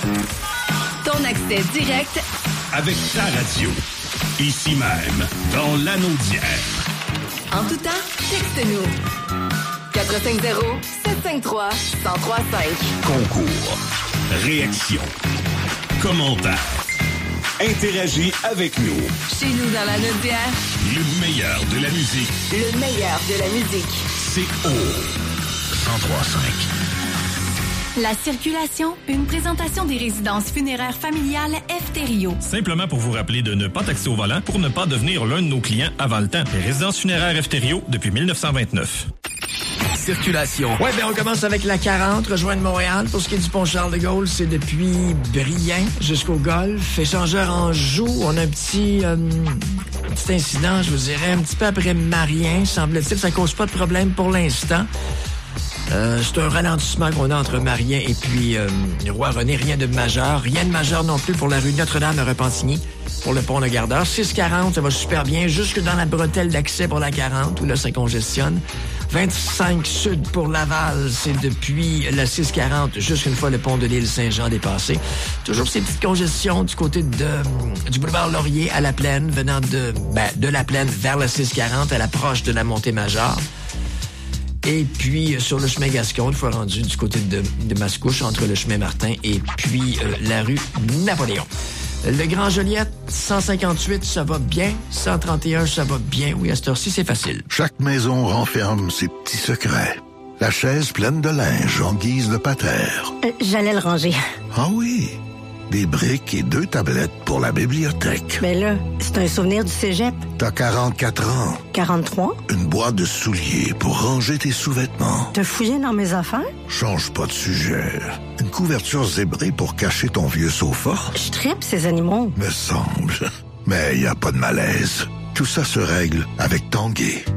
Ton accès direct avec ta radio. Ici même, dans l'anneau d'hier. En tout temps, texte-nous. 450-753-1035. Concours, réaction, commentaire. Interagis avec nous. Chez nous dans l'anneau d'hier. Le meilleur de la musique. Le meilleur de la musique. C'est au 1035. La circulation, une présentation des résidences funéraires familiales F-Thériault. Simplement pour vous rappeler de ne pas taxer au volant pour ne pas devenir l'un de nos clients avant le temps. Les résidences funéraires F-Thériault depuis 1929. Circulation. Ouais, on commence avec la 40, rejoindre Montréal. Pour ce qui est du pont Charles-de-Gaulle, c'est depuis Briand jusqu'au Golfe. Échangeur en Joux, on a un petit incident, je vous dirais, un petit peu après Marien, semble-t-il. Ça cause pas de problème pour l'instant. C'est un ralentissement qu'on a entre Marien et puis Roi-René. Rien de majeur. Rien de majeur non plus pour la rue Notre-Dame à Repentigny, pour le pont Le Gardeur. 640, ça va super bien. Jusque dans la bretelle d'accès pour la 40, où là, ça congestionne. 25 sud pour Laval, c'est depuis la 640 jusqu'une fois le pont de l'île Saint-Jean dépassé. Toujours ces petites congestions du côté du boulevard Laurier à la Plaine, venant de la Plaine vers la 640 à l'approche de la montée Majeure. Et puis, sur le chemin Gascon, une fois rendu du côté de Mascouche, entre le chemin Martin et puis la rue Napoléon. Le Grand Joliette, 158, ça va bien. 131, ça va bien. Oui, à cette heure-ci, c'est facile. Chaque maison renferme ses petits secrets. La chaise pleine de linge en guise de patère. J'allais le ranger. Ah oui, des briques et 2 tablettes pour la bibliothèque. Mais là, c'est un souvenir du cégep. T'as 44 ans. 43? Une boîte de souliers pour ranger tes sous-vêtements. T'as fouillé dans mes affaires? Change pas de sujet. Une couverture zébrée pour cacher ton vieux sofa. Je tripe ces animaux. Me semble. Mais y a pas de malaise. Tout ça se règle avec Tanguay.